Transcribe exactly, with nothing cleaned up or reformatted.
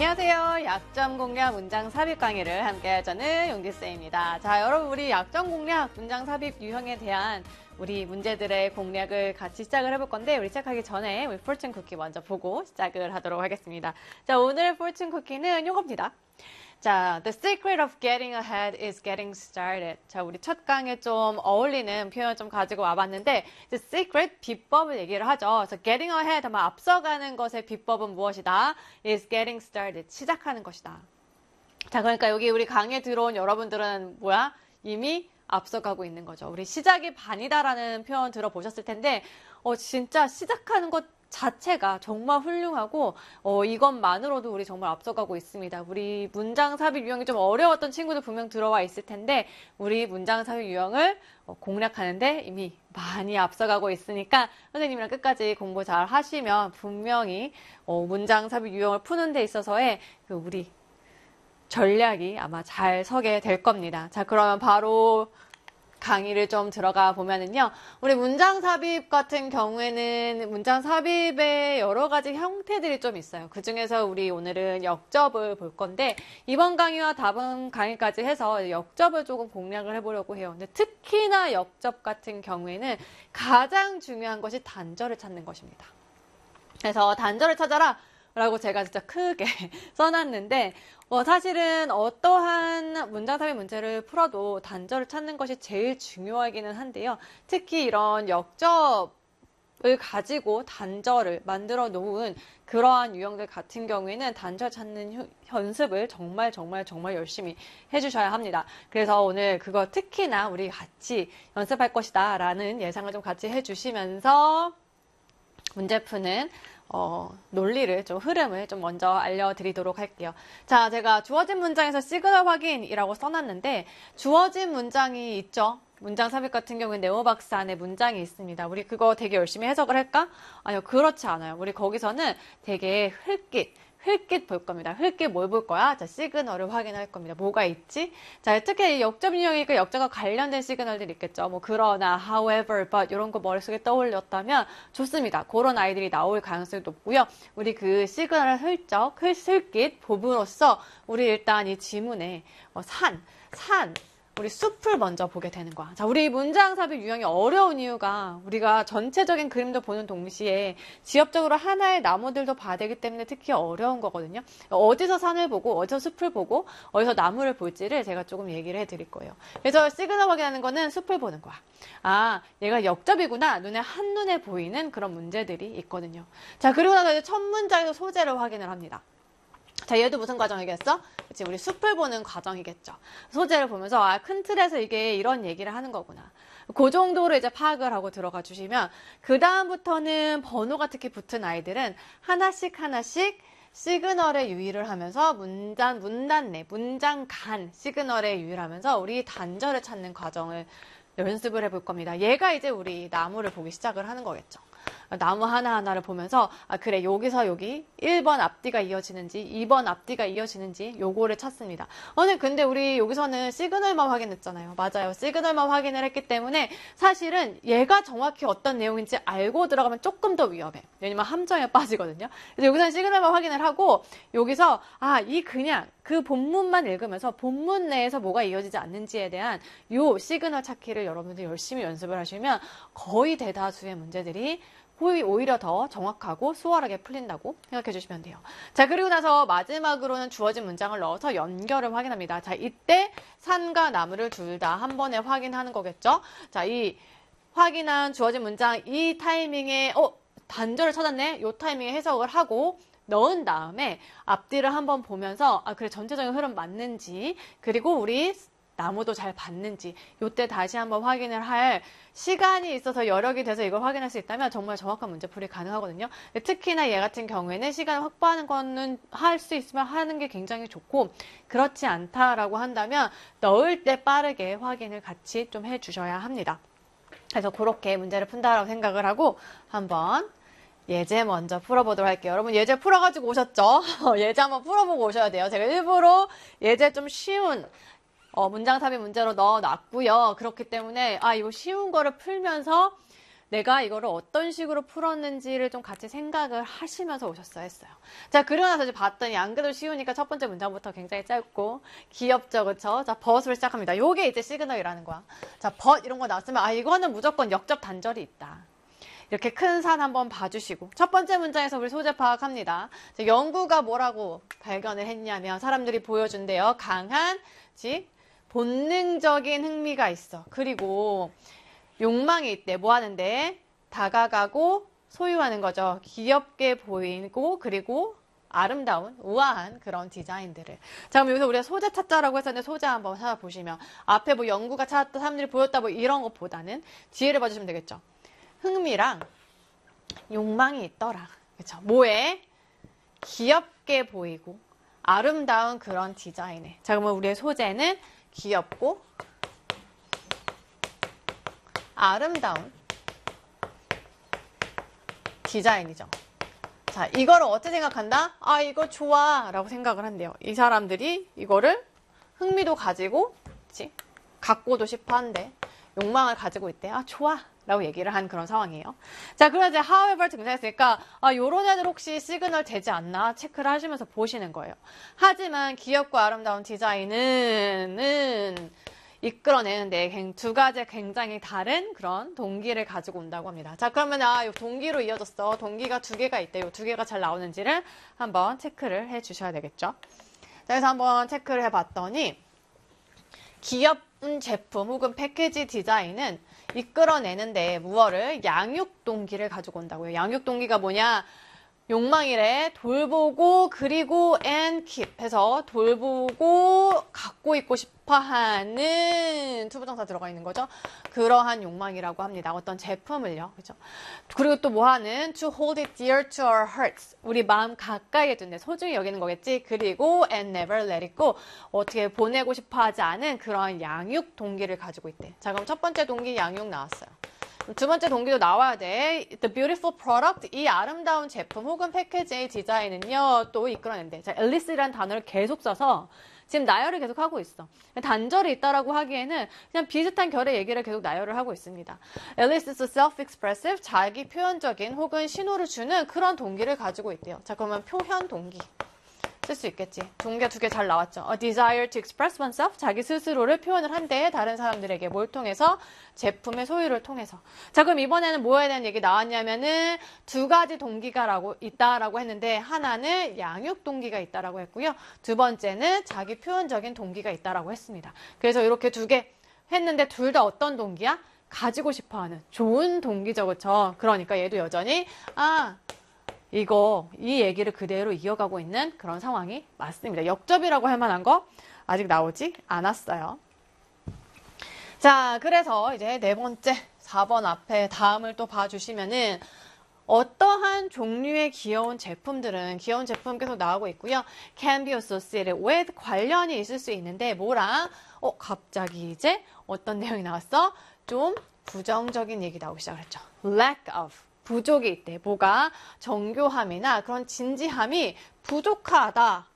안녕하세요. 약점 공략 문장 삽입 강의를 함께 하는 용기쌤입니다. 자, 여러분 우리 약점 공략 문장 삽입 유형에 대한 우리 문제들의 공략을 같이 시작을 해볼 건데 우리 시작하기 전에 우리 fortune 쿠키 먼저 보고 시작을 하도록 하겠습니다. 자, 오늘 fortune 쿠키는 요겁니다. 자, the secret of getting ahead is getting started. 자, 우리 첫 강에 좀 어울리는 표현을 좀 가지고 와봤는데, the secret, 비법을 얘기를 하죠. 그래서 getting ahead, 아마 앞서가는 것의 비법은 무엇이다? is getting started. 시작하는 것이다. 자, 그러니까 여기 우리 강의에 들어온 여러분들은 뭐야? 이미 앞서가고 있는 거죠. 우리 시작이 반이다라는 표현 들어보셨을 텐데, 어, 진짜 시작하는 것 자체가 정말 훌륭하고 어, 이것만으로도 우리 정말 앞서가고 있습니다. 우리 문장 삽입 유형이 좀 어려웠던 친구들 분명 들어와 있을 텐데 우리 문장 삽입 유형을 어, 공략하는데 이미 많이 앞서가고 있으니까 선생님이랑 끝까지 공부 잘 하시면 분명히 어, 문장 삽입 유형을 푸는 데 있어서의 그 우리 전략이 아마 잘 서게 될 겁니다. 자, 그러면 바로 강의를 좀 들어가 보면은요, 우리 문장 삽입 같은 경우에는 문장 삽입의 여러 가지 형태들이 좀 있어요. 그 중에서 우리 오늘은 역접을 볼 건데, 이번 강의와 다음 강의까지 해서 역접을 조금 공략을 해보려고 해요. 근데 특히나 역접 같은 경우에는 가장 중요한 것이 단절을 찾는 것입니다. 그래서 단절을 찾아라! 라고 제가 진짜 크게 써놨는데, 어, 사실은 어떠한 문장 삽입 문제를 풀어도 단절을 찾는 것이 제일 중요하기는 한데요. 특히 이런 역접을 가지고 단절을 만들어 놓은 그러한 유형들 같은 경우에는 단절 찾는 hu, 연습을 정말 정말 정말 열심히 해주셔야 합니다. 그래서 오늘 그거 특히나 우리 같이 연습할 것이다 라는 예상을 좀 같이 해주시면서 문제 푸는 어, 논리를 좀 흐름을 좀 먼저 알려드리도록 할게요. 자, 제가 주어진 문장에서 시그널 확인이라고 써놨는데 주어진 문장이 있죠. 문장 삽입 같은 경우는 네오박스 안에 문장이 있습니다. 우리 그거 되게 열심히 해석을 할까? 아니요, 그렇지 않아요. 우리 거기서는 되게 흘깃 흘깃 볼 겁니다. 흘깃 뭘 볼 거야? 자, 시그널을 확인할 겁니다. 뭐가 있지? 자, 특히 역접 유형이니까 역접과 관련된 시그널들이 있겠죠. 뭐 그러나, however, but 이런 거 머릿속에 떠올렸다면 좋습니다. 그런 아이들이 나올 가능성이 높고요. 우리 그 시그널을 슬쩍, 흘깃 부분으로써 우리 일단 이 지문에 어, 산, 산, 우리 숲을 먼저 보게 되는 거야. 자, 우리 문장 삽입 유형이 어려운 이유가 우리가 전체적인 그림도 보는 동시에 지엽적으로 하나의 나무들도 봐야 되기 때문에 특히 어려운 거거든요. 어디서 산을 보고 어디서 숲을 보고 어디서 나무를 볼지를 제가 조금 얘기를 해드릴 거예요. 그래서 시그널 확인하는 거는 숲을 보는 거야. 아, 얘가 역접이구나. 눈에 한눈에 보이는 그런 문제들이 있거든요. 자, 그리고 나서 이제 첫 문장에서 소재를 확인을 합니다. 자, 얘도 무슨 과정이겠어? 그치, 우리 숲을 보는 과정이겠죠. 소재를 보면서, 아, 큰 틀에서 이게 이런 얘기를 하는 거구나. 그 정도로 이제 파악을 하고 들어가 주시면, 그다음부터는 번호가 특히 붙은 아이들은 하나씩 하나씩 시그널에 유의를 하면서 문단, 문단 내, 문장 간 시그널에 유의를 하면서 우리 단절을 찾는 과정을 연습을 해볼 겁니다. 얘가 이제 우리 나무를 보기 시작을 하는 거겠죠. 나무 하나하나를 보면서 아 그래 여기서 여기 일 번 앞뒤가 이어지는지 이 번 앞뒤가 이어지는지 요거를 찾습니다. 아니 근데 우리 여기서는 시그널만 확인했잖아요. 맞아요. 시그널만 확인을 했기 때문에 사실은 얘가 정확히 어떤 내용인지 알고 들어가면 조금 더 위험해. 왜냐면 함정에 빠지거든요. 그래서 여기서는 시그널만 확인을 하고 여기서 아 이 그냥 그 본문만 읽으면서 본문 내에서 뭐가 이어지지 않는지에 대한 요 시그널 찾기를 여러분들 열심히 연습을 하시면 거의 대다수의 문제들이 오히려 더 정확하고 수월하게 풀린다고 생각해 주시면 돼요. 자, 그리고 나서 마지막으로는 주어진 문장을 넣어서 연결을 확인합니다. 자, 이때 산과 나무를 둘 다 한 번에 확인하는 거겠죠? 자, 이 확인한 주어진 문장 이 타이밍에 어 단절을 찾았네? 이 타이밍에 해석을 하고 넣은 다음에 앞뒤를 한번 보면서 아 그래 전체적인 흐름 맞는지 그리고 우리 나무도 잘 봤는지 이때 다시 한번 확인을 할 시간이 있어서 여력이 돼서 이걸 확인할 수 있다면 정말 정확한 문제풀이 가능하거든요. 특히나 얘 같은 경우에는 시간을 확보하는 거는 할 수 있으면 하는 게 굉장히 좋고 그렇지 않다라고 한다면 넣을 때 빠르게 확인을 같이 좀 해주셔야 합니다. 그래서 그렇게 문제를 푼다라고 생각을 하고 한번 예제 먼저 풀어보도록 할게요. 여러분 예제 풀어가지고 오셨죠? 예제 한번 풀어보고 오셔야 돼요. 제가 일부러 예제 좀 쉬운 어, 문장 삽입 문제로 넣어놨고요. 그렇기 때문에 아 이거 쉬운 거를 풀면서 내가 이거를 어떤 식으로 풀었는지를 좀 같이 생각을 하시면서 오셨어야 했어요. 자, 그러고 나서 이제 봤더니 안 그래도 쉬우니까 첫 번째 문장부터 굉장히 짧고 귀엽죠, 그쵸? 자, but으로 시작합니다. 요게 이제 시그널이라는 거야. 자, but 이런 거 나왔으면 아, 이거는 무조건 역접 단절이 있다. 이렇게 큰 산 한번 봐주시고 첫 번째 문장에서 우리 소재 파악합니다. 자, 연구가 뭐라고 발견을 했냐면 사람들이 보여준대요. 강한 즉 본능적인 흥미가 있어. 그리고 욕망이 있대. 뭐 하는데? 다가가고 소유하는 거죠. 귀엽게 보이고 그리고 아름다운 우아한 그런 디자인들을. 자, 그럼 여기서 우리가 소재 찾자라고 했었는데 소재 한번 찾아보시면 앞에 뭐 연구가 찾았다, 사람들이 보였다 뭐 이런 것보다는 뒤를 봐주시면 되겠죠. 흥미랑 욕망이 있더라. 그쵸? 뭐에? 귀엽게 보이고 아름다운 그런 디자인에. 자, 그러면 우리의 소재는 귀엽고 아름다운 디자인이죠. 자, 이거를 어떻게 생각한다? 아, 이거 좋아 라고 생각을 한대요. 이 사람들이 이거를 흥미도 가지고 그치? 갖고도 싶어 한데 욕망을 가지고 있대. 아, 좋아 라고 얘기를 한 그런 상황이에요. 자, 그럼 이제 however 등장했으니까 아, 요런 애들 혹시 시그널 되지 않나 체크를 하시면서 보시는 거예요. 하지만 귀엽고 아름다운 디자인은 은 이끌어내는데 두 가지 굉장히 다른 그런 동기를 가지고 온다고 합니다. 자, 그러면 아, 요 동기로 이어졌어. 동기가 두 개가 있대. 요 두 개가 잘 나오는지를 한번 체크를 해 주셔야 되겠죠. 자, 그래서 한번 체크를 해 봤더니 귀엽은 제품 혹은 패키지 디자인은 이끌어내는데 무엇을? 양육 동기를 가지고 온다고요. 양육 동기가 뭐냐? 욕망이래. 돌보고 그리고 and keep 해서 돌보고 갖고 있고 싶어하는 투부정사 들어가 있는 거죠. 그러한 욕망이라고 합니다. 어떤 제품을요. 그죠? 그리고 또 뭐하는? To hold it dear to our hearts. 우리 마음 가까이에 둔데 소중히 여기는 거겠지. 그리고 and never let it go. 어떻게 보내고 싶어하지 않은 그러한 양육 동기를 가지고 있대. 자, 그럼 첫 번째 동기 양육 나왔어요. 두 번째 동기도 나와야 돼. The beautiful product, 이 아름다운 제품 혹은 패키지의 디자인은요, 또 이끌어낸대. 자, 앨리스라는 단어를 계속 써서 지금 나열을 계속 하고 있어. 단절이 있다라고 하기에는 그냥 비슷한 결의 얘기를 계속 나열을 하고 있습니다. 앨리스's self-expressive, 자기 표현적인 혹은 신호를 주는 그런 동기를 가지고 있대요. 자, 그러면 표현 동기. 쓸 수 있겠지. 동기가 두 개 잘 나왔죠. A desire to express oneself, 자기 스스로를 표현을 한데 다른 사람들에게 뭘 통해서? 제품의 소유를 통해서. 자, 그럼 이번에는 뭐에 대한 얘기 나왔냐면은 두 가지 동기가라고 있다라고 했는데 하나는 양육 동기가 있다라고 했고요. 두 번째는 자기 표현적인 동기가 있다라고 했습니다. 그래서 이렇게 두 개 했는데 둘 다 어떤 동기야? 가지고 싶어하는 좋은 동기죠, 그렇죠? 그러니까 얘도 여전히 아. 이거, 이 얘기를 그대로 이어가고 있는 그런 상황이 맞습니다. 역접이라고 할 만한 거 아직 나오지 않았어요. 자, 그래서 이제 네 번째, 사 번 앞에 다음을 또 봐주시면은 어떠한 종류의 귀여운 제품들은 귀여운 제품 계속 나오고 있고요. can be associated with 관련이 있을 수 있는데 뭐랑? 어, 갑자기 이제 어떤 내용이 나왔어? 좀 부정적인 얘기 나오기 시작했죠. lack of. 부족이 있대. 뭐가? 정교함이나 그런 진지함이 부족하다.